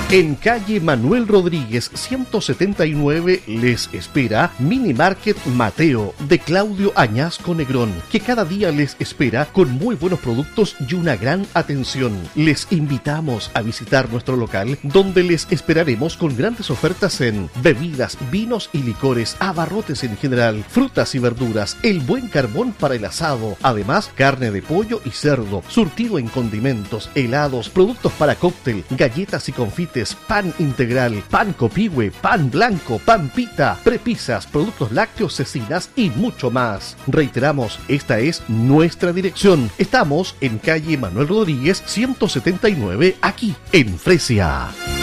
En calle Manuel Rodríguez 179 les espera Mini Market Mateo de Claudio Añasco Negrón, que cada día les espera con muy buenos productos y una gran atención. Les invitamos a visitar nuestro local, donde les esperaremos con grandes ofertas en bebidas, vinos y licores, abarrotes en general, frutas y verduras, el buen carbón para el asado, además carne de pollo y cerdo, surtido en condimentos, helados, productos para cóctel, galletas y confites, pan integral, pan copihue, pan blanco, pan pita, prepisas, productos lácteos, cecinas y mucho más. Reiteramos, esta es nuestra dirección. Estamos en calle Manuel Rodríguez 179, aquí en Fresia.